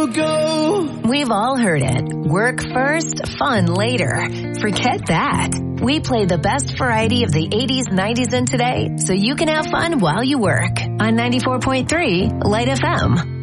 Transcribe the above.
go, go. We've all heard it. Work first, fun later. Forget that. We play the best variety of the 80s, 90s, and today so you can have fun while you work on 94.3 Light FM.